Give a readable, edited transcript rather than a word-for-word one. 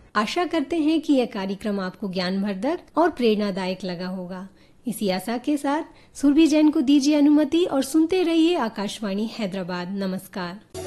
आशा करते हैं कि यह कार्यक्रम आपको ज्ञानवर्धक और प्रेरणादायक लगा होगा। इसी आशा के साथ सुरभि जैन को दीजिए अनुमति और सुनते रहिए आकाशवाणी हैदराबाद। नमस्कार।